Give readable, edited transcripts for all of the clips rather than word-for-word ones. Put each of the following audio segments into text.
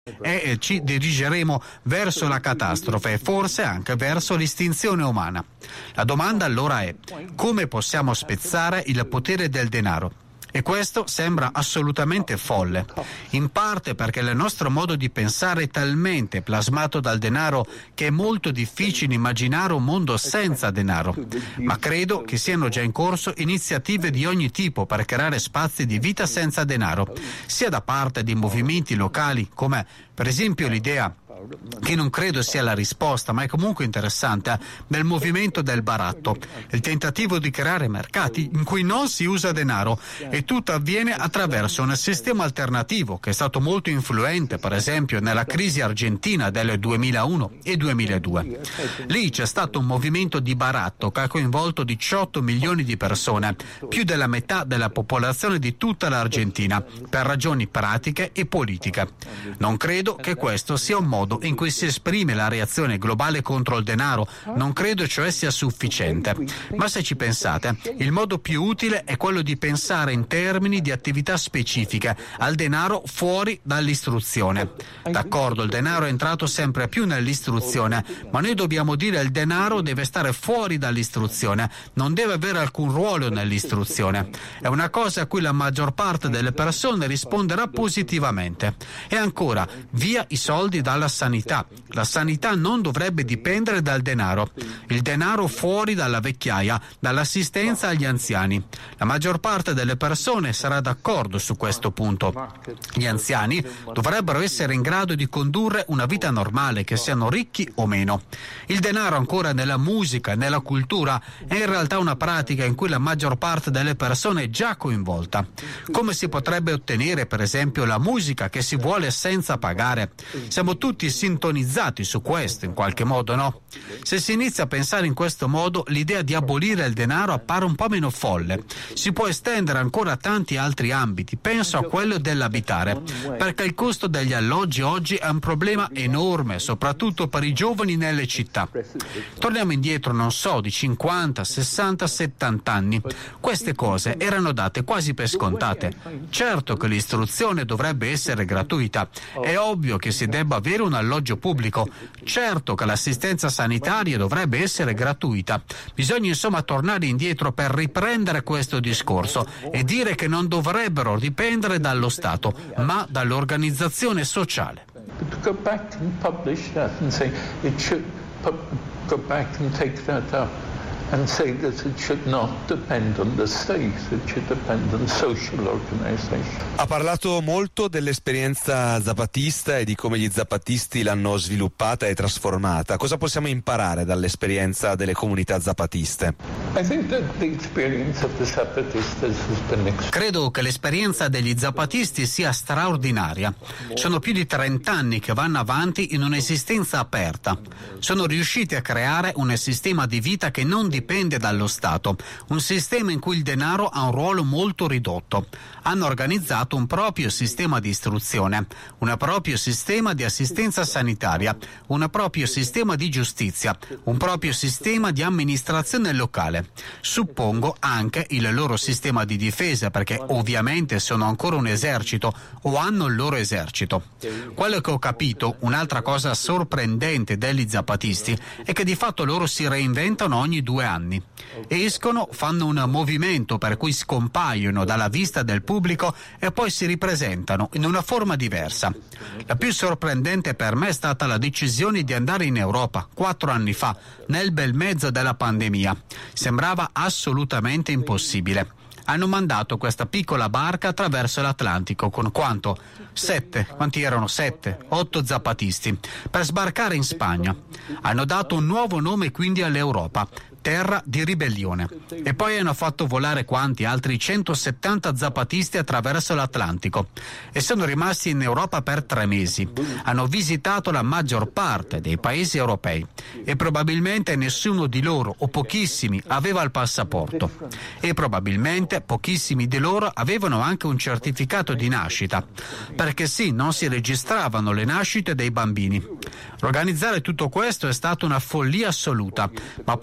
e ci dirigeremo verso la catastrofe e forse anche verso l'estinzione umana. La domanda allora è: come possiamo spezzare il potere del denaro? E questo sembra assolutamente folle, in parte perché il nostro modo di pensare è talmente plasmato dal denaro che è molto difficile immaginare un mondo senza denaro, ma credo che siano già in corso iniziative di ogni tipo per creare spazi di vita senza denaro, sia da parte di movimenti locali come per esempio l'idea, che non credo sia la risposta, ma è comunque interessante, del movimento del baratto, il tentativo di creare mercati in cui non si usa denaro e tutto avviene attraverso un sistema alternativo che è stato molto influente, per esempio, nella crisi argentina del 2001 e 2002. Lì c'è stato un movimento di baratto che ha coinvolto 18 milioni di persone, più della metà della popolazione di tutta l'Argentina, per ragioni pratiche e politiche. Non credo che questo sia un modo in cui si esprime la reazione globale contro il denaro, non credo cioè sia sufficiente. Ma se ci pensate, il modo più utile è quello di pensare in termini di attività specifiche al denaro fuori dall'istruzione. D'accordo, il denaro è entrato sempre più nell'istruzione, ma noi dobbiamo dire il denaro deve stare fuori dall'istruzione, non deve avere alcun ruolo nell'istruzione. È una cosa a cui la maggior parte delle persone risponderà positivamente. E ancora, via i soldi dalla sanità. La sanità non dovrebbe dipendere dal denaro. Il denaro fuori dalla vecchiaia, dall'assistenza agli anziani. La maggior parte delle persone sarà d'accordo su questo punto. Gli anziani dovrebbero essere in grado di condurre una vita normale, che siano ricchi o meno. Il denaro ancora nella musica, nella cultura, è in realtà una pratica in cui la maggior parte delle persone è già coinvolta. Come si potrebbe ottenere, per esempio, la musica che si vuole senza pagare? Siamo tutti sintonizzati su questo in qualche modo, no? Se si inizia a pensare in questo modo, l'idea di abolire il denaro appare un po' meno folle. Si può estendere ancora a tanti altri ambiti, penso a quello dell'abitare, perché il costo degli alloggi oggi è un problema enorme, soprattutto per i giovani nelle città. Torniamo indietro, non so, di 50, 60, 70 anni. Queste cose erano date quasi per scontate. Certo che l'istruzione dovrebbe essere gratuita, è ovvio che si debba avere un alloggio pubblico, certo che l'assistenza sanitaria dovrebbe essere gratuita. Bisogna insomma tornare indietro per riprendere questo discorso e dire che non dovrebbero dipendere dallo Stato, ma dall'organizzazione sociale. And say that it should not depend on the state, it should depend on social organization. Ha parlato molto dell'esperienza zapatista e di come gli zapatisti l'hanno sviluppata e trasformata. Cosa possiamo imparare dall'esperienza delle comunità zapatiste? I think that the experience of the Zapatistas has been Credo che l'esperienza degli zapatisti sia straordinaria. Sono più di 30 anni che vanno avanti in un'esistenza aperta. Sono riusciti a creare un sistema di vita che non dipende dallo Stato, un sistema in cui il denaro ha un ruolo molto ridotto. Hanno organizzato un proprio sistema di istruzione, un proprio sistema di assistenza sanitaria, un proprio sistema di giustizia, un proprio sistema di amministrazione locale. Suppongo anche il loro sistema di difesa, perché ovviamente sono ancora un esercito o hanno il loro esercito. Quello che ho capito, un'altra cosa sorprendente degli zapatisti, è che di fatto loro si reinventano ogni 2 anni. Escono, fanno un movimento per cui scompaiono dalla vista del pubblico e poi si ripresentano in una forma diversa. La più sorprendente per me è stata la decisione di andare in Europa 4 anni fa, nel bel mezzo della pandemia. Sembrava assolutamente impossibile. Hanno mandato questa piccola barca attraverso l'Atlantico con quanti erano? 8 zapatisti, per sbarcare in Spagna. Hanno dato un nuovo nome quindi all'Europa, terra di ribellione. E poi hanno fatto volare altri 170 zapatisti attraverso l'Atlantico e sono rimasti in Europa per 3 mesi. Hanno visitato la maggior parte dei paesi europei e probabilmente nessuno di loro o pochissimi aveva il passaporto e probabilmente pochissimi di loro avevano anche un certificato di nascita, perché sì, non si registravano le nascite dei bambini. Organizzare tutto questo è stata una follia assoluta, ma portarlo a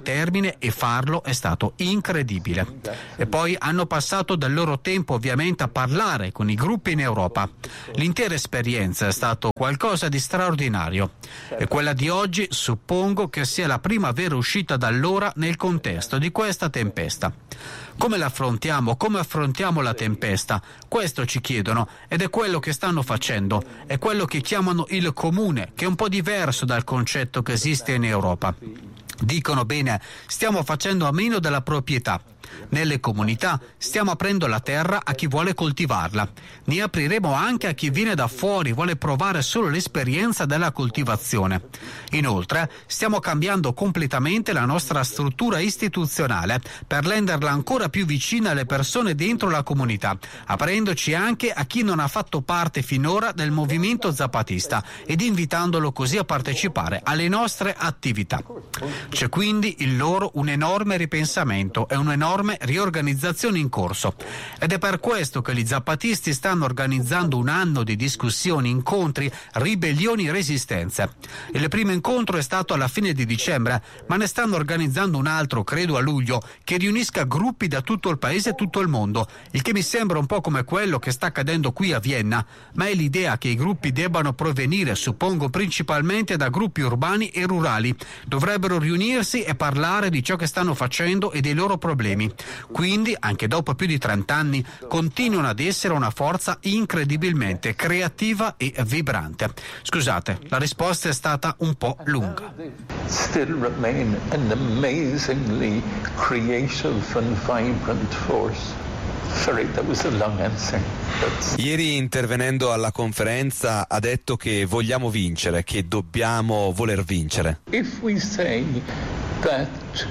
termine e farlo è stato incredibile. E poi hanno passato del loro tempo ovviamente a parlare con i gruppi in Europa. L'intera esperienza è stato qualcosa di straordinario e quella di oggi suppongo che sia la prima vera uscita da allora nel contesto di questa tempesta. Come l'affrontiamo? Come affrontiamo la tempesta? Questo ci chiedono ed è quello che stanno facendo, è quello che chiamano il comune, che è un po' diverso dal concetto che esiste in Europa. Dicono bene, stiamo facendo a meno della proprietà. Nelle comunità stiamo aprendo la terra a chi vuole coltivarla. Ne apriremo anche a chi viene da fuori, vuole provare solo l'esperienza della coltivazione. Inoltre, stiamo cambiando completamente la nostra struttura istituzionale per renderla ancora più vicina alle persone dentro la comunità, aprendoci anche a chi non ha fatto parte finora del movimento zapatista ed invitandolo così a partecipare alle nostre attività. C'è quindi in loro un enorme ripensamento e un'enorme riorganizzazione in corso ed è per questo che gli zapatisti stanno organizzando un anno di discussioni, incontri, ribellioni e resistenze. Il primo incontro è stato alla fine di dicembre, ma ne stanno organizzando un altro, credo a luglio, che riunisca gruppi da tutto il paese e tutto il mondo, il che mi sembra un po' come quello che sta accadendo qui a Vienna, ma è l'idea che i gruppi debbano provenire, suppongo, principalmente da gruppi urbani e rurali. Dovrebbero riunirsi e parlare di ciò che stanno facendo e dei loro problemi. Quindi, anche dopo più di 30 anni, continuano ad essere una forza incredibilmente creativa e vibrante. Scusate, la risposta è stata un po' lunga. Still remain an amazingly creative and vibrant force. Sorry, that was a long answer. Ieri, intervenendo alla conferenza, ha detto che vogliamo vincere, che dobbiamo voler vincere. If we say that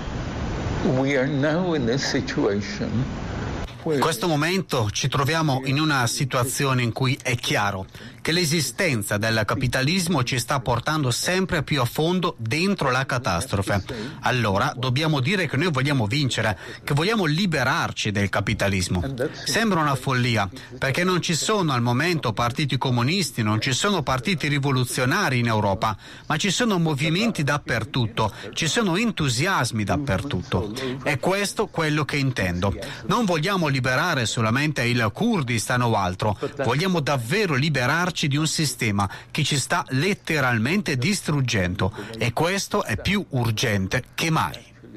we are now in a situation In questo momento ci troviamo in una situazione in cui è chiaro che l'esistenza del capitalismo ci sta portando sempre più a fondo dentro la catastrofe. Allora dobbiamo dire che noi vogliamo vincere, che vogliamo liberarci del capitalismo. Sembra una follia, perché non ci sono al momento partiti comunisti, non ci sono partiti rivoluzionari in Europa, ma ci sono movimenti dappertutto, ci sono entusiasmi dappertutto. È questo quello che intendo. Non vogliamo liberare solamente il Kurdistan o altro, vogliamo davvero liberarci di un sistema che ci sta letteralmente distruggendo e questo è più urgente che mai.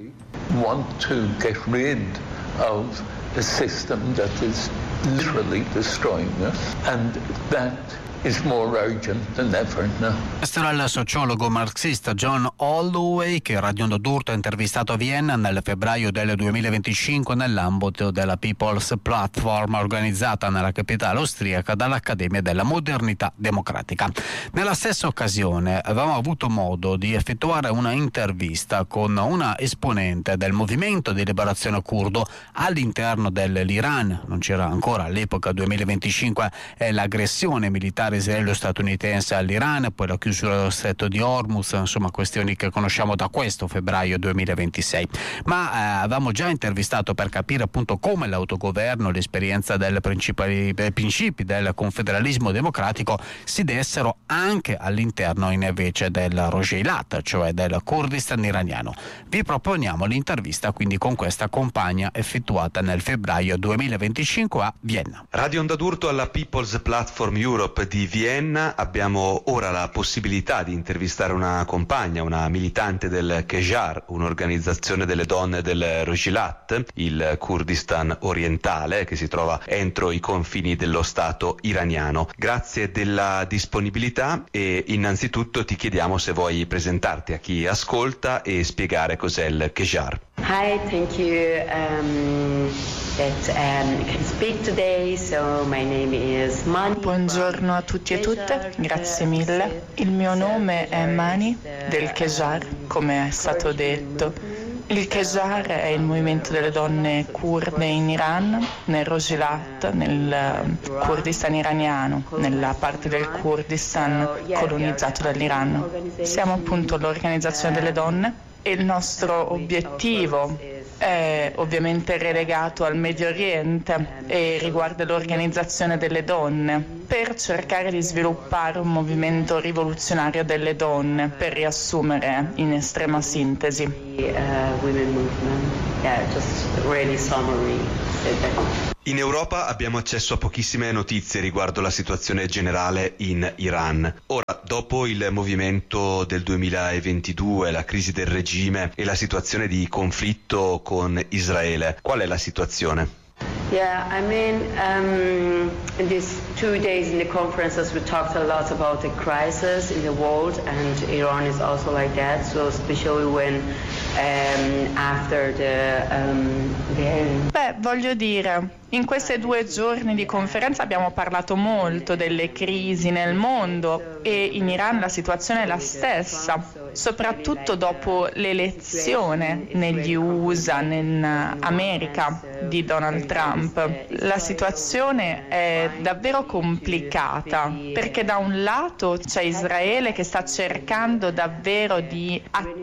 Want to get rid of a system that is literally destroying us, and that is more urgent than ever now. Questo era il sociologo marxista John Holloway che Radio Onda d'Urto ha intervistato a Vienna nel febbraio del 2025 nell'ambito della People's Platform organizzata nella capitale austriaca dall'Accademia della Modernità Democratica. Nella stessa occasione avevamo avuto modo di effettuare una intervista con una esponente del movimento di liberazione curdo all'interno dell'Iran. Non c'era ancora all'epoca 2025 l'aggressione militare israelo-statunitense all'Iran, poi la chiusura dello stretto di Hormuz, insomma questioni che conosciamo da questo febbraio 2026. Ma avevamo già intervistato per capire appunto come l'autogoverno, l'esperienza dei principi del confederalismo democratico si dessero anche all'interno invece del Rojhelat, cioè del Kurdistan iraniano. Vi proponiamo l'intervista quindi con questa compagna effettuata nel febbraio 2025 a Vienna. Radio Onda d'Urto alla People's Platform Europe di Vienna. Abbiamo ora la possibilità di intervistare una compagna, una militante del Kejar, un'organizzazione delle donne del Rojhelat, il Kurdistan orientale che si trova entro i confini dello Stato iraniano. Grazie della disponibilità e innanzitutto ti chiediamo se vuoi presentarti a chi ascolta e spiegare cos'è il Kejar. Hi, thank you that I can speak today. So my name is Mani. Buongiorno a tutti e tutte, grazie mille. Il mio nome è Mani del Kejar, come è stato detto. Il Kejar è il movimento delle donne kurde in Iran, nel Rojhelat, nel Kurdistan iraniano, nella parte del Kurdistan colonizzato dall'Iran. Siamo appunto l'organizzazione delle donne e il nostro obiettivo è ovviamente relegato al Medio Oriente e riguarda l'organizzazione delle donne per cercare di sviluppare un movimento rivoluzionario delle donne, per riassumere in estrema sintesi. Women movement, just really summary. In Europa abbiamo accesso a pochissime notizie riguardo la situazione generale in Iran. Ora, dopo il movimento del 2022, la crisi del regime e la situazione di conflitto con Israele, qual è la situazione? Yeah, I mean, in these 2 days in the conferences we talked a lot about the crisis in the world, and Iran is also like that, so especially when after the voglio dire, in questi 2 giorni di conferenza abbiamo parlato molto delle crisi nel mondo e in Iran la situazione è la stessa, soprattutto dopo l'elezione negli USA, in America, di Donald Trump. La situazione è davvero complicata perché da un lato c'è Israele che sta cercando davvero di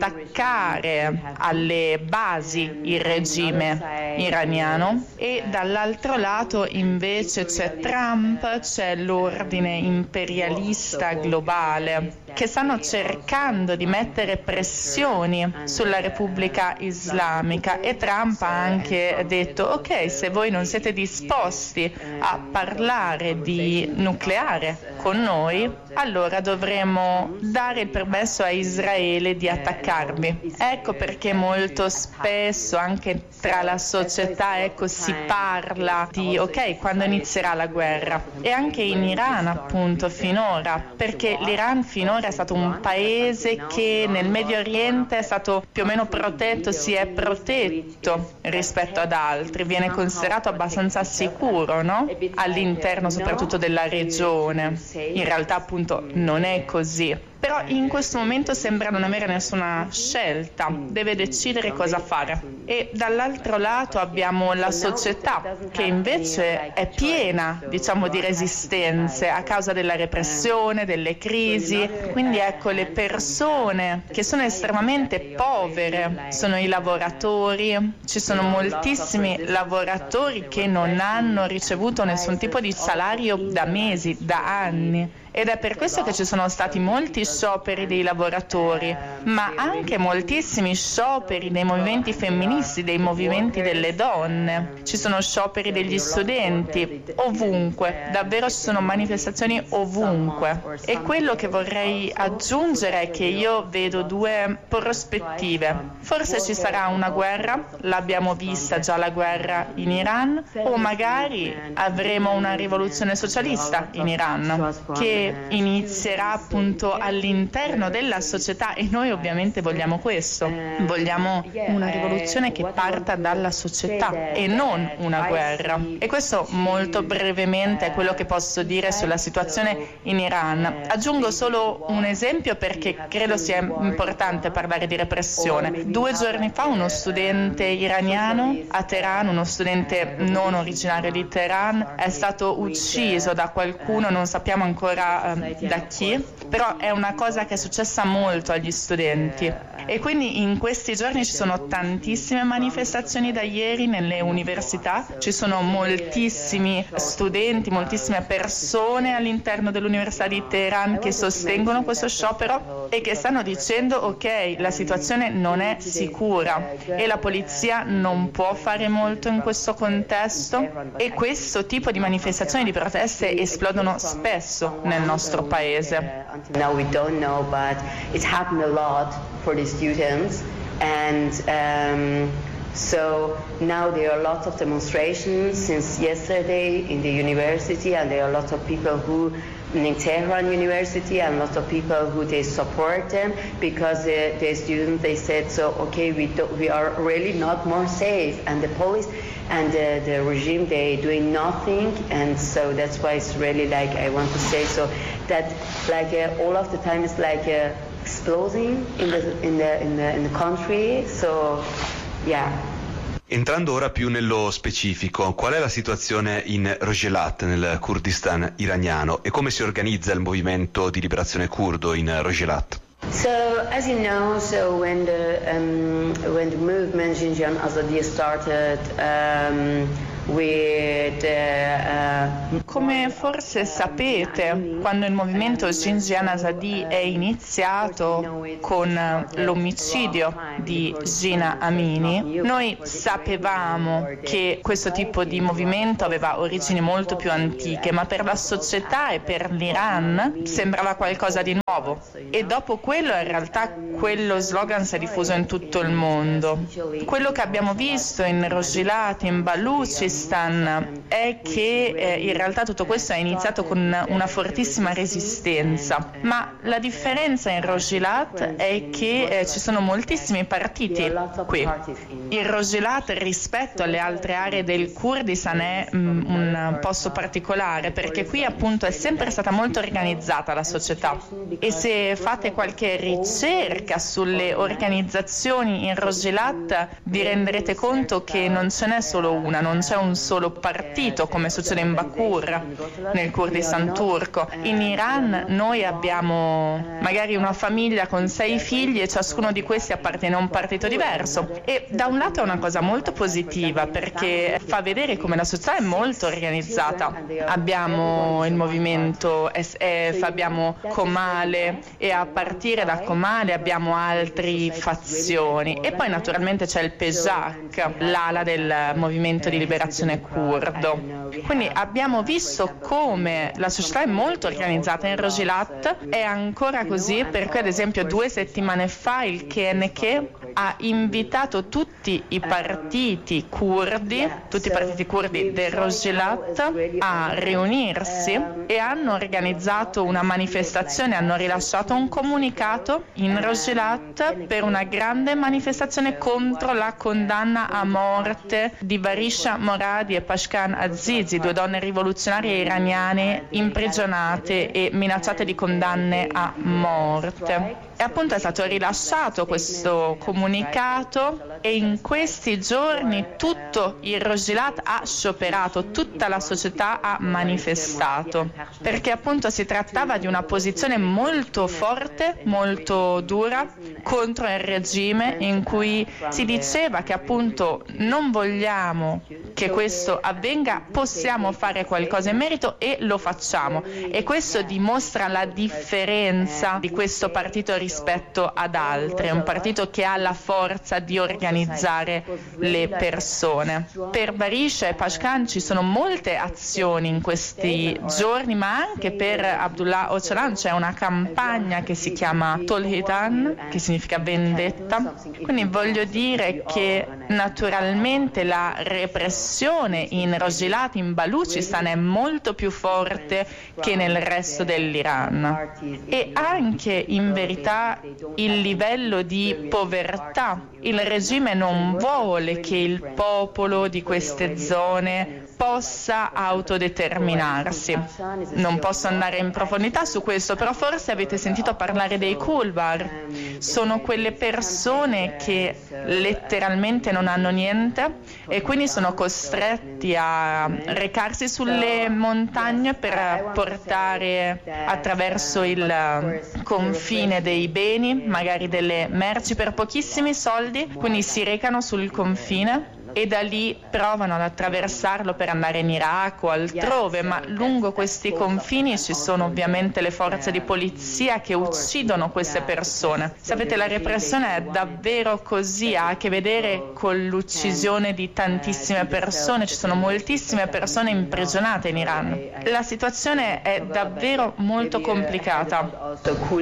attaccare alle basi il regime iraniano e dall'altro lato invece c'è Trump, c'è l'ordine imperialista globale che stanno cercando di mettere pressioni sulla Repubblica Islamica e Trump ha anche detto ok, se voi non siete disposti a parlare di nucleare con noi, allora dovremo dare il permesso a Israele di attaccarvi. Ecco perché molto spesso anche tra la società si parla di ok, quando inizierà la guerra. E anche in Iran appunto finora, perché l'Iran finora è stato un paese che nel Medio Oriente è stato più o meno protetto, si è protetto rispetto ad altri, viene considerato abbastanza sicuro, no? All'interno soprattutto della regione. In realtà appunto non è così. Però in questo momento sembra non avere nessuna scelta, deve decidere cosa fare. E dall'altro lato abbiamo la società che invece è piena, diciamo, di resistenze a causa della repressione, delle crisi. Quindi ecco, le persone che sono estremamente povere sono i lavoratori, ci sono moltissimi lavoratori che non hanno ricevuto nessun tipo di salario da mesi, da anni. Ed è per questo che ci sono stati molti scioperi dei lavoratori, ma anche moltissimi scioperi dei movimenti femministi, dei movimenti delle donne. Ci sono scioperi degli studenti, ovunque, davvero ci sono manifestazioni ovunque. E quello che vorrei aggiungere è che io vedo 2 prospettive. Forse ci sarà una guerra, l'abbiamo vista già la guerra in Iran, o magari avremo una rivoluzione socialista in Iran, che inizierà appunto all'interno della società e noi ovviamente vogliamo questo, vogliamo una rivoluzione che parta dalla società e non una guerra. E questo molto brevemente è quello che posso dire sulla situazione in Iran. Aggiungo solo un esempio perché credo sia importante parlare di repressione. 2 giorni fa uno studente iraniano a Teheran, uno studente non originario di Teheran, è stato ucciso da qualcuno, non sappiamo ancora da chi, però è una cosa che è successa molto agli studenti e quindi in questi giorni ci sono tantissime manifestazioni da ieri nelle università, ci sono moltissimi studenti, moltissime persone all'interno dell'Università di Teheran che sostengono questo sciopero e che stanno dicendo ok, la situazione non è sicura e la polizia non può fare molto in questo contesto e questo tipo di manifestazioni, di proteste esplodono spesso nel nostro paese. Until now we don't know, but it's happened a lot for the students, and so now there are lots of demonstrations since yesterday in the university, and there are lots of people who in Tehran University and lots of people who they support them because the students they said so okay we are really not more safe and the police and the regime they doing nothing and so that's why it's really like I want to say so that like all of the time it's like exploding in the country so yeah. Entrando ora più nello specifico, qual è la situazione in Rojhelat, nel Kurdistan iraniano, e come si organizza il movimento di liberazione curdo in Rojhelat? So, as you know, when the movement Xinjiang Azadi started, come forse sapete, quando il movimento Xinjiang Azadi è iniziato con l'omicidio di Jina Amini, noi sapevamo che questo tipo di movimento aveva origini molto più antiche, ma per la società e per l'Iran sembrava qualcosa di nuovo. E dopo quello, in realtà, quello slogan si è diffuso in tutto il mondo. Quello che abbiamo visto in Rojhilat, in Baluchistan, è che in realtà tutto questo è iniziato con una fortissima resistenza, ma la differenza in Rojhilat è che ci sono moltissimi partiti qui. Il Rojhilat rispetto alle altre aree del Kurdistan è un posto particolare, perché qui appunto è sempre stata molto organizzata la società, e se fate qualche ricerca sulle organizzazioni in Rojhilat vi renderete conto che non ce n'è solo una, non c'è un solo partito come succede in Bakur, nel Kurdistan turco. In Iran noi abbiamo magari una famiglia con 6 figli e ciascuno di questi appartiene a un partito diverso, e da un lato è una cosa molto positiva perché fa vedere come la società è molto organizzata. Abbiamo il movimento SF, abbiamo Komale, e a partire da Komale abbiamo altre fazioni, e poi naturalmente c'è il PEJAK, l'ala del movimento di liberazione curdo. Quindi abbiamo visto come la società è molto organizzata. In Rojhilat è ancora così, perché ad esempio 2 settimane fa il KNK ha invitato tutti i partiti curdi del Rojhilat a riunirsi, e hanno organizzato una manifestazione, hanno rilasciato un comunicato in Rojhilat per una grande manifestazione contro la condanna a morte di Varisha Moradi e Pashkan Azizi, 2 donne rivoluzionarie iraniane imprigionate e minacciate di condanne a morte. E appunto è stato rilasciato questo comunicato, e in questi giorni tutto il Rojhilat ha scioperato, tutta la società ha manifestato, perché appunto si trattava di una posizione molto forte, molto dura contro il regime, in cui si diceva che appunto non vogliamo che questo avvenga, possiamo fare qualcosa in merito e lo facciamo. E questo dimostra la differenza di questo partito rispetto ad altri, è un partito che ha la forza di organizzare le persone. Per Varisha e Pashkan ci sono molte azioni in questi giorni, ma anche per Abdullah Öcalan c'è una campagna che si chiama Tolhidan, che significa vendetta. Quindi voglio dire che naturalmente la repressione in Rojhilat, in Baluchistan, è molto più forte che nel resto dell'Iran, e anche in verità il livello di povertà. Il regime non vuole che il popolo di queste zone possa autodeterminarsi. Non posso andare in profondità su questo, però forse avete sentito parlare dei Kulbar. Sono quelle persone che letteralmente non hanno niente e quindi sono costretti a recarsi sulle montagne per portare attraverso il confine dei beni, magari delle merci, per pochissimi soldi. Quindi si recano sul confine e da lì provano ad attraversarlo per andare in Iraq o altrove, ma lungo questi confini ci sono ovviamente le forze di polizia che uccidono queste persone. Sapete, la repressione è davvero così, ha a che vedere con l'uccisione di tantissime persone, ci sono moltissime persone imprigionate in Iran. La situazione è davvero molto complicata.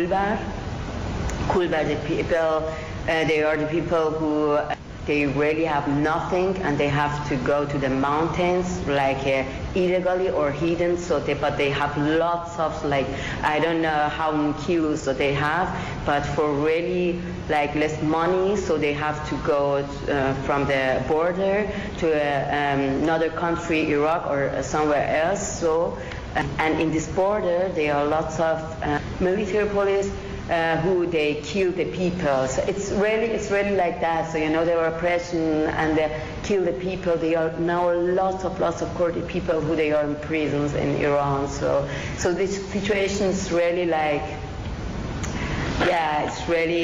Kulbar, the people, they are the people who they really have nothing and they have to go to the mountains like illegally or hidden, but they have lots of, like, I don't know how many kilos that they have, but for really like less money, so they have to go from the border to another country, Iraq or somewhere else. So and in this border there are lots of military police who they kill the people. So it's really like that. So there are oppression and they kill the people. There are now lots of Kurdish people who they are in prisons in Iran. So this situation is really like it's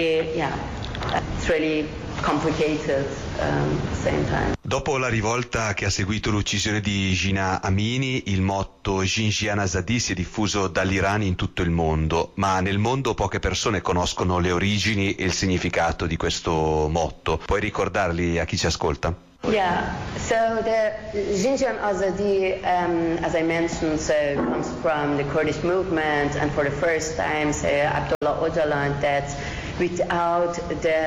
really complicated at the same time. Dopo la rivolta che ha seguito l'uccisione di Jina Amini, il motto Jinjian Azadi si è diffuso dall'Iran in tutto il mondo, ma nel mondo poche persone conoscono le origini e il significato di questo motto. Puoi ricordarli a chi ci ascolta? Yeah, so the Jinjian Azadi, as I mentioned, comes from the Kurdish movement, and for the first time, Abdullah Öcalan, that without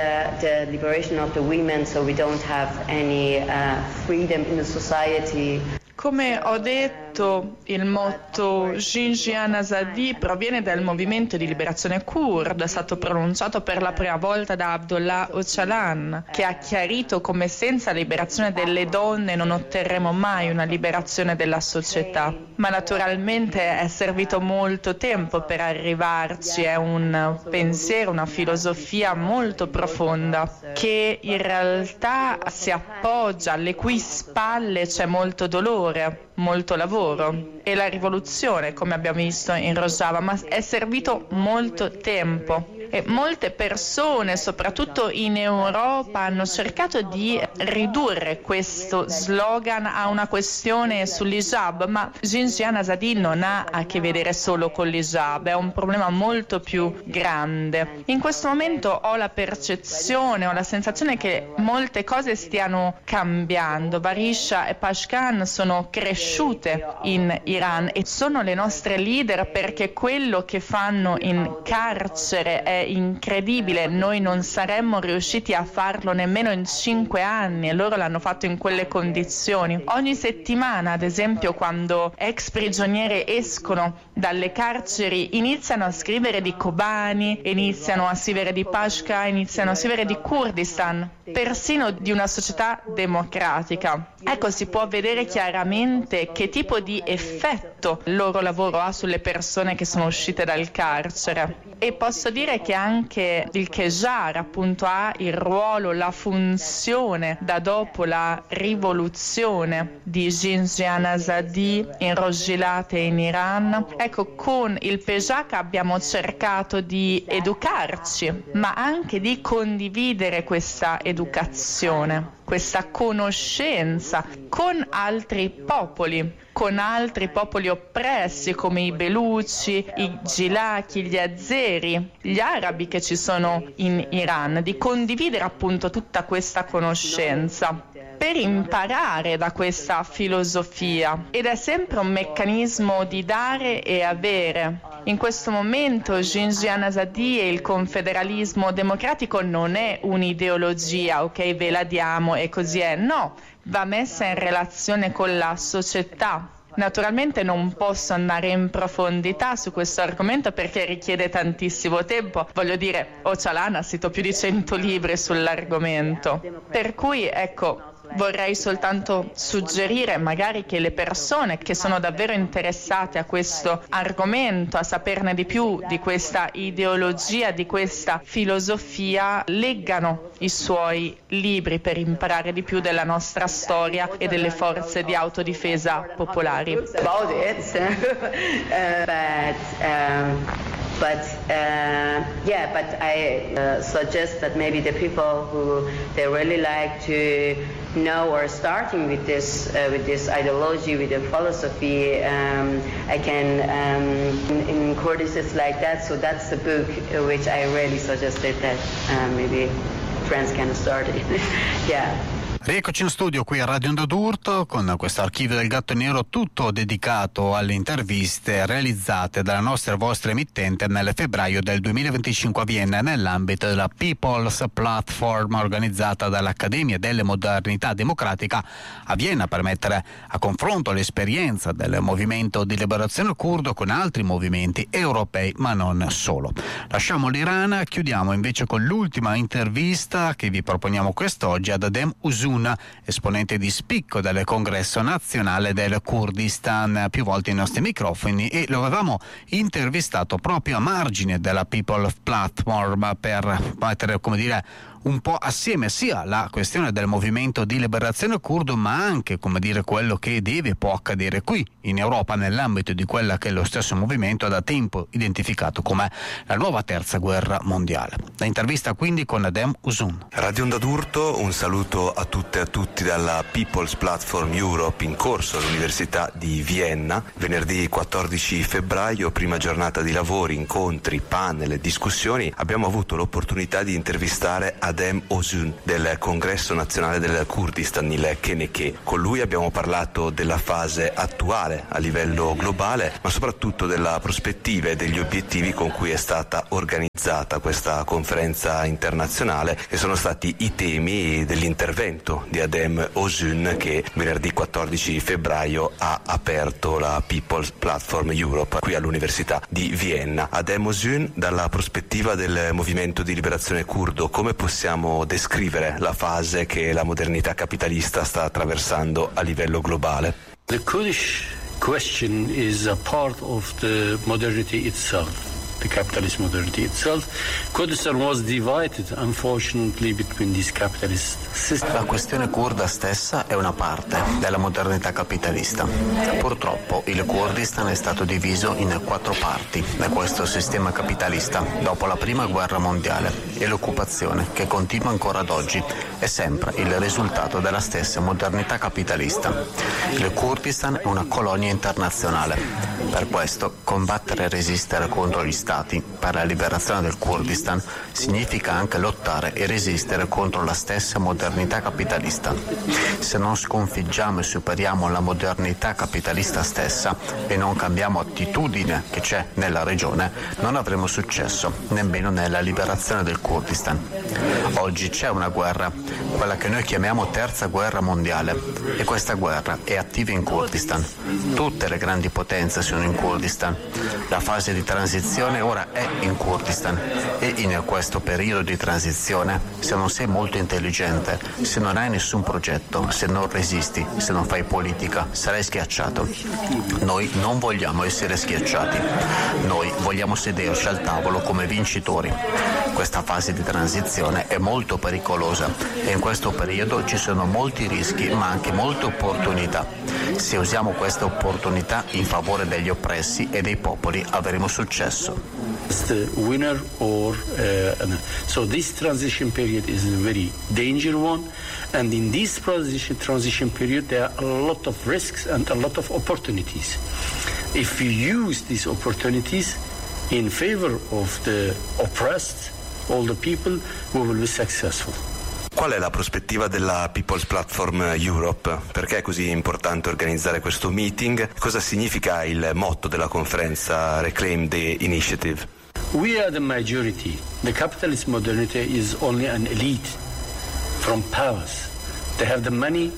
the liberation of the women, so we don't have any freedom in the society. Come ho detto, il motto Jinjian Azadi proviene dal movimento di liberazione kurd, è stato pronunciato per la prima volta da Abdullah Öcalan, che ha chiarito come senza liberazione delle donne non otterremo mai una liberazione della società. Ma naturalmente è servito molto tempo per arrivarci, è un pensiero, una filosofia molto profonda che in realtà si appoggia, alle cui spalle c'è molto dolore, molto lavoro e la rivoluzione, come abbiamo visto in Rojava, ma è servito molto tempo e molte persone, soprattutto in Europa, hanno cercato di ridurre questo slogan a una questione sull'hijab, ma Jinjian Azadi non ha a che vedere solo con l'hijab, è un problema molto più grande. In questo momento ho la percezione, ho la sensazione che molte cose stiano cambiando. Barisha e Pashkan sono cresciute in Iran e sono le nostre leader perché quello che fanno in carcere è incredibile. Noi non saremmo riusciti a farlo nemmeno in 5 anni e loro l'hanno fatto in quelle condizioni. Ogni settimana, ad esempio, quando ex prigionieri escono dalle carceri, iniziano a scrivere di Kobani, iniziano a scrivere di Pashka, iniziano a scrivere di Kurdistan, persino di una società democratica. Ecco, si può vedere chiaramente che tipo di effetto il loro lavoro ha sulle persone che sono uscite dal carcere. E posso dire che anche il Qajar appunto ha il ruolo, la funzione da dopo la rivoluzione di Jinjian Azadi in Rojhilat e in Iran. Ecco, con il PEJAK abbiamo cercato di educarci, ma anche di condividere questa educazione, questa conoscenza con altri popoli oppressi come i Beluci, i Gilaki, gli Azeri, gli arabi che ci sono in Iran, di condividere appunto tutta questa conoscenza per imparare da questa filosofia, ed è sempre un meccanismo di dare e avere. In questo momento Jinjian Azadi e il confederalismo democratico non è un'ideologia, ok, ve la diamo e così è, no, va messa in relazione con la società. Naturalmente non posso andare in profondità su questo argomento perché richiede tantissimo tempo. Voglio dire, Öcalan ha scritto più di 100 libri sull'argomento. Per cui, ecco, vorrei soltanto suggerire magari che le persone che sono davvero interessate a questo argomento, a saperne di più di questa ideologia, di questa filosofia, leggano i suoi libri per imparare di più della nostra storia e delle forze di autodifesa popolari. But I suggest that maybe the people who they really like to know or starting with this ideology, with the philosophy, I can in Kurdish it's like that. So that's the book which I really suggested that maybe friends can start it. Yeah. Rieccoci in studio qui a Radio Onda d'Urto con questo archivio del Gatto Nero, tutto dedicato alle interviste realizzate dalla nostra e vostra emittente nel febbraio del 2025 a Vienna nell'ambito della People's Platform organizzata dall'Accademia delle Modernità Democratica a Vienna per mettere a confronto l'esperienza del movimento di liberazione curdo con altri movimenti europei, ma non solo. Lasciamo l'Iran, chiudiamo invece con l'ultima intervista che vi proponiamo quest'oggi ad Adem Uzun, esponente di spicco del Congresso Nazionale del Kurdistan, più volte ai nostri microfoni, e lo avevamo intervistato proprio a margine della People Platform per mettere, come dire, un po' assieme sia la questione del movimento di liberazione curdo, ma anche, come dire, quello che deve e può accadere qui in Europa nell'ambito di quella che lo stesso movimento ha da tempo identificato come la nuova terza guerra mondiale. La intervista quindi con Adem Uzun. Radio Onda d'Urto, un saluto a tutte e a tutti dalla People's Platform Europe in corso all'Università di Vienna. Venerdì 14 febbraio, prima giornata di lavori, incontri, panel e discussioni, abbiamo avuto l'opportunità di intervistare Adem Uzun del Congresso Nazionale del Kurdistan, il Keneke. Con lui abbiamo parlato della fase attuale a livello globale, ma soprattutto della prospettiva e degli obiettivi con cui è stata organizzata questa conferenza internazionale, e sono stati i temi dell'intervento di Adem Uzun, che venerdì 14 febbraio ha aperto la People's Platform Europe qui all'Università di Vienna. Adem Uzun, dalla prospettiva del movimento di liberazione curdo, come possiamo descrivere la fase che la modernità capitalista sta attraversando a livello globale? The Kurdish question is a part of the modernity itself. The capitalist modernity itself. Kurdistan was divided, unfortunately, between these capitalist systems. La questione curda stessa è una parte della modernità capitalista. Purtroppo il Kurdistan è stato diviso in 4 parti da questo sistema capitalista dopo la prima guerra mondiale, e l'occupazione, che continua ancora ad oggi, è sempre il risultato della stessa modernità capitalista. Il Kurdistan è una colonia internazionale. Per questo combattere e resistere contro gli Stati per la liberazione del Kurdistan significa anche lottare e resistere contro la stessa modernità capitalista. Se non sconfiggiamo e superiamo la modernità capitalista stessa e non cambiamo attitudine che c'è nella regione, non avremo successo nemmeno nella liberazione del Kurdistan. Oggi c'è una guerra, quella che noi chiamiamo terza guerra mondiale, e questa guerra è attiva in Kurdistan. Tutte le grandi potenze sono in Kurdistan. La fase di transizione ora è in Kurdistan, e in questo periodo di transizione, se non sei molto intelligente, se non hai nessun progetto, se non resisti, se non fai politica, sarai schiacciato. Noi non vogliamo essere schiacciati, noi vogliamo sederci al tavolo come vincitori. Questa fase di transizione è molto pericolosa, e in questo periodo ci sono molti rischi, ma anche molte opportunità. Se usiamo queste opportunità in favore degli oppressi e dei popoli, avremo successo. The winner so this transition period is a very dangerous one, and in this transition period there are a lot of risks and a lot of opportunities. If we use these opportunities in favor of the oppressed, all the people, we will be successful. Qual è la prospettiva della People's Platform Europe? Perché è così importante organizzare questo meeting? Cosa significa il motto della conferenza Reclaim the Initiative? We are the majority. The capitalist modernity is only an elite from powers. They have the money.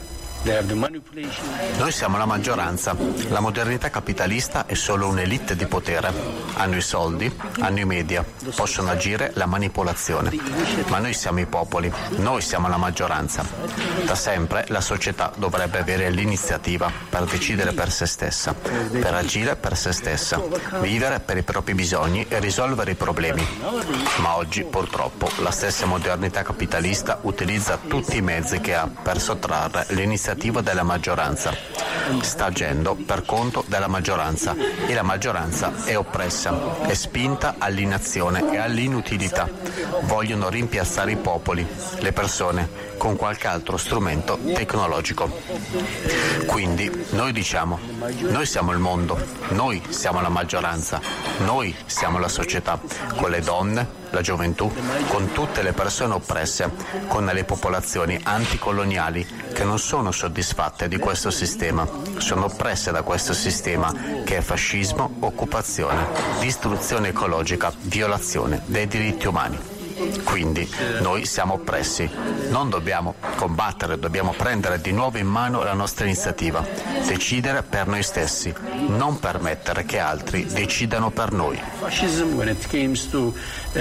Noi siamo la maggioranza. La modernità capitalista è solo un'elite di potere. Hanno i soldi, hanno i media, possono agire la manipolazione. Ma noi siamo i popoli, noi siamo la maggioranza. Da sempre la società dovrebbe avere l'iniziativa per decidere per se stessa, per agire per se stessa, vivere per i propri bisogni e risolvere i problemi. Ma oggi, purtroppo, la stessa modernità capitalista utilizza tutti i mezzi che ha per sottrarre l'iniziativa della maggioranza. Sta agendo per conto della maggioranza, e la maggioranza è oppressa, è spinta all'inazione e all'inutilità. Vogliono rimpiazzare i popoli, le persone, con qualche altro strumento tecnologico. Quindi noi diciamo, noi siamo il mondo, noi siamo la maggioranza, noi siamo la società, con le donne, la gioventù, con tutte le persone oppresse, con le popolazioni anticoloniali che non sono soddisfatte di questo sistema, sono oppresse da questo sistema che è fascismo, occupazione, distruzione ecologica, violazione dei diritti umani. Quindi noi siamo oppressi, non dobbiamo combattere, dobbiamo prendere di nuovo in mano la nostra iniziativa, decidere per noi stessi, non permettere che altri decidano per noi. Fascism, when it comes to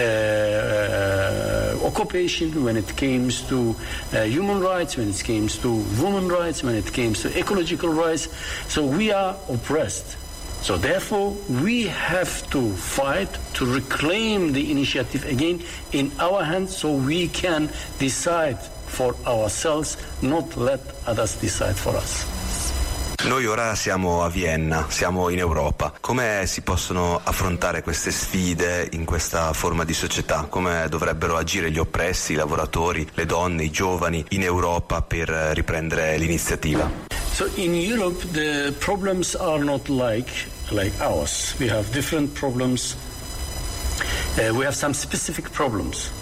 occupation, when it comes to human rights, when it comes to women rights, when it comes to ecological rights, so we are oppressed. So therefore, we have to fight to reclaim the initiative again in our hands so we can decide for ourselves, not let others decide for us. Noi ora siamo a Vienna, siamo in Europa. Come si possono affrontare queste sfide in questa forma di società? Come dovrebbero agire gli oppressi, i lavoratori, le donne, i giovani in Europa per riprendere l'iniziativa? So in Europe the problems are not like ours. We have different problems. We have some specific problems.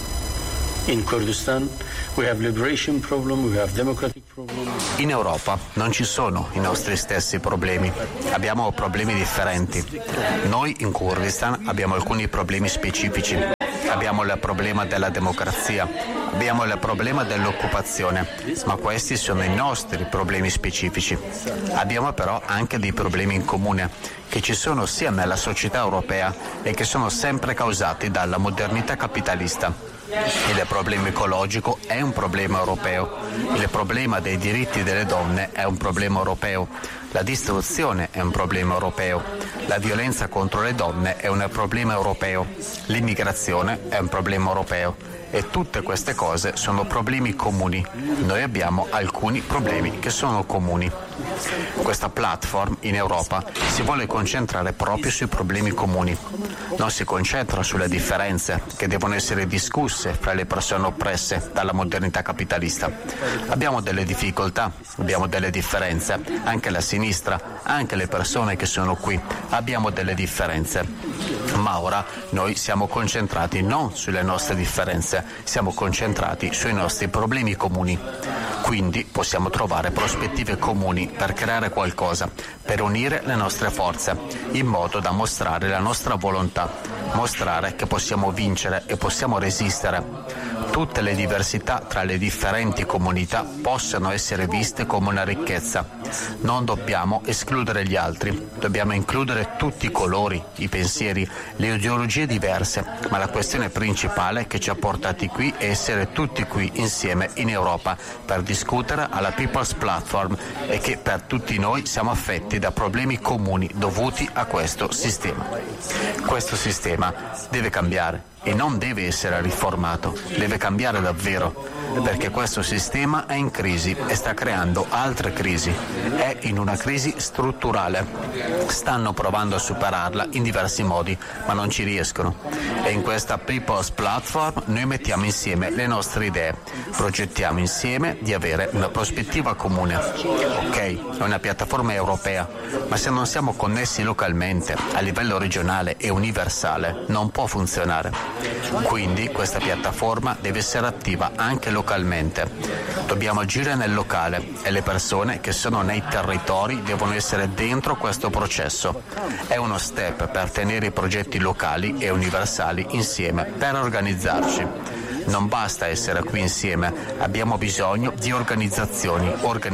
In Kurdistan we have liberation problem, we have democratic problem. In Europa non ci sono i nostri stessi problemi, abbiamo problemi differenti. Noi in Kurdistan abbiamo alcuni problemi specifici. Abbiamo il problema della democrazia, abbiamo il problema dell'occupazione, ma questi sono i nostri problemi specifici. Abbiamo però anche dei problemi in comune, che ci sono sia nella società europea e che sono sempre causati dalla modernità capitalista. Il problema ecologico è un problema europeo, il problema dei diritti delle donne è un problema europeo, la distruzione è un problema europeo, la violenza contro le donne è un problema europeo, l'immigrazione è un problema europeo e tutte queste cose sono problemi comuni. Noi abbiamo alcuni problemi che sono comuni. Questa platform in Europa si vuole concentrare proprio sui problemi comuni. Non si concentra sulle differenze che devono essere discusse fra le persone oppresse dalla modernità capitalista. Abbiamo delle difficoltà, abbiamo delle differenze, anche la sinistra, anche le persone che sono qui, abbiamo delle differenze. Ma ora noi siamo concentrati non sulle nostre differenze, siamo concentrati sui nostri problemi comuni. Quindi possiamo trovare prospettive comuni per creare qualcosa, per unire le nostre forze, in modo da mostrare la nostra volontà, mostrare che possiamo vincere e possiamo resistere. Tutte le diversità tra le differenti comunità possono essere viste come una ricchezza. Non dobbiamo escludere gli altri, dobbiamo includere tutti i colori, i pensieri, le ideologie diverse, ma la questione principale che ci ha portati qui è essere tutti qui insieme in Europa per discutere alla People's Platform e che per tutti noi siamo affetti da problemi comuni dovuti a questo sistema. Questo sistema deve cambiare e non deve essere riformato, deve cambiare davvero, perché questo sistema è in crisi e sta creando altre crisi, è in una crisi strutturale. Stanno provando a superarla in diversi modi, ma non ci riescono. E in questa People's Platform noi mettiamo insieme le nostre idee, progettiamo insieme di avere una prospettiva comune. Ok, è una piattaforma europea, ma se non siamo connessi localmente, a livello regionale e universale, non può funzionare. Quindi questa piattaforma deve essere attiva anche localmente. Dobbiamo agire nel locale e le persone che sono nei territori devono essere dentro questo processo. È uno step per tenere i progetti locali e universali insieme, per organizzarci. Non basta essere qui insieme, abbiamo bisogno di organizzazioni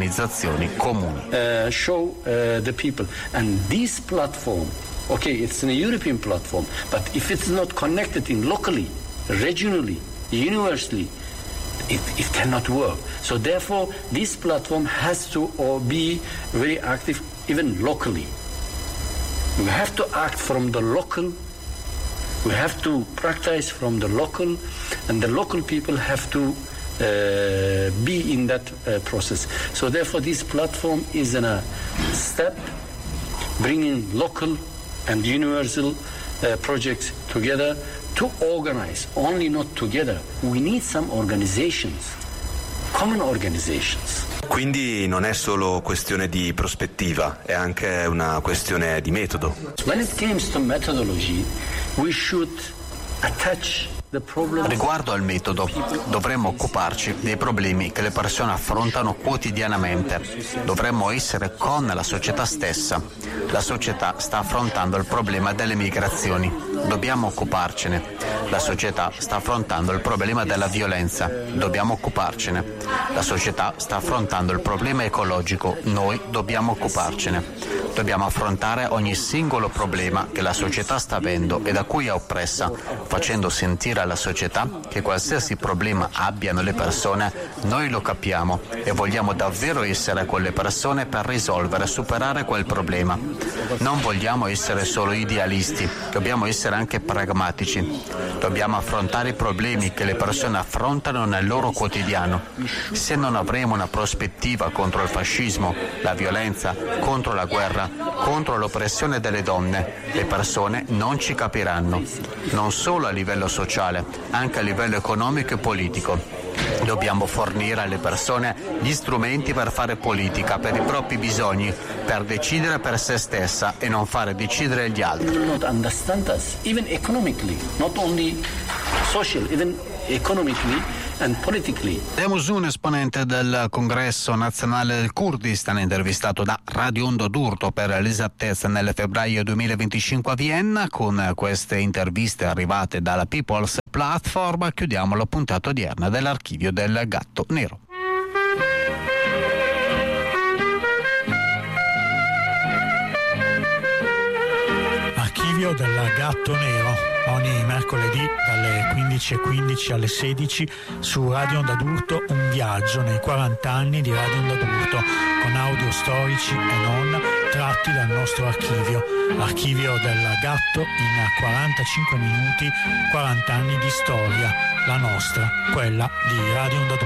comuni. Show the people and this platform. Okay, it's a European platform, but if it's not connected in locally, regionally, universally, it cannot work. So therefore, this platform has to be very active even locally. We have to act from the local, we have to practice from the local, and the local people have to be in that process. So therefore, this platform is a step bringing local and universal projects together to organize, only not together. We need some organizations, common organizations. Quindi non è solo questione di prospettiva, è anche una questione di metodo. When it comes to methodology, we should attach. Riguardo al metodo, dovremmo occuparci dei problemi che le persone affrontano quotidianamente. Dovremmo essere con la società stessa. La società sta affrontando il problema delle migrazioni. Dobbiamo occuparcene. La società sta affrontando il problema della violenza. Dobbiamo occuparcene. La società sta affrontando il problema ecologico. Noi dobbiamo occuparcene. Dobbiamo affrontare ogni singolo problema che la società sta avendo e da cui è oppressa, facendo sentire alla società che qualsiasi problema abbiano le persone, noi lo capiamo e vogliamo davvero essere quelle persone per risolvere e superare quel problema. Non vogliamo essere solo idealisti, dobbiamo essere anche pragmatici. Dobbiamo affrontare i problemi che le persone affrontano nel loro quotidiano. Se non avremo una prospettiva contro il fascismo, la violenza, contro la guerra, contro l'oppressione delle donne, le persone non ci capiranno, non solo a livello sociale, anche a livello economico e politico. Dobbiamo fornire alle persone gli strumenti per fare politica, per i propri bisogni, per decidere per se stessa e non fare decidere gli altri. They will not understand us, even economically, not only social, even economically and politically. Demus, un esponente del Congresso Nazionale del Kurdistan, intervistato da Radio Onda d'Urto per l'esattezza nel febbraio 2025 a Vienna. Con queste interviste arrivate dalla People's Platform chiudiamo la puntata odierna dell'Archivio del Gatto Nero. Archivio del Gatto Nero, ogni mercoledì dalle 15:15 alle 16 su Radio Onda d'Urto, un viaggio nei 40 anni di Radio Onda d'Urto, con audio storici e non tratti dal nostro archivio. Archivio del Gatto in 45 minuti, 40 anni di storia, la nostra, quella di Radio Onda d'Urto.